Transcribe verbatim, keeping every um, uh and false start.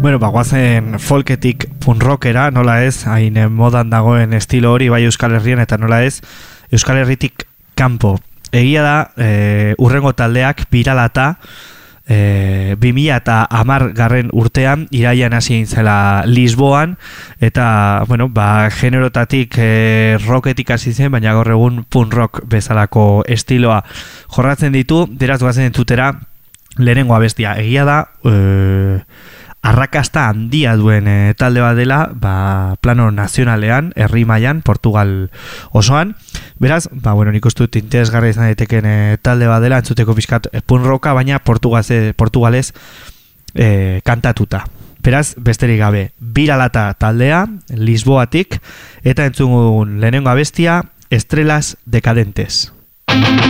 Bueno, ba, guazen folketik punk rockera, nola ez, hain modan dagoen estilo hori, bai Euskal Herrian, eta nola ez, Euskal Herritik kanpo. Egia da, e, urrengo taldeak biralata, e, bi mila eta hamar garren urtean, iraian hasi zela Lisboan, eta, bueno, ba, generotatik e, rocketik hasi zen, baina gaur egun punk rock bezalako estiloa jorratzen ditu, deraz guazen entutera, lehenengo abestia. Egia da, e, arrakasta handia duen e, talde bat dela, ba, plano nazionalean, herri mailan, Portugal osoan. Beraz, ba, bueno, nik uste dut interesgarria izan daiteken e, talde bat dela, entzuteko pixkat punk rocka, baina Portugalez, Portugalez e, kantatuta. Beraz, besterik gabe, biralata taldea, Lisboatik, eta entzugun lehenengo abestia, Estrelas Decadentes.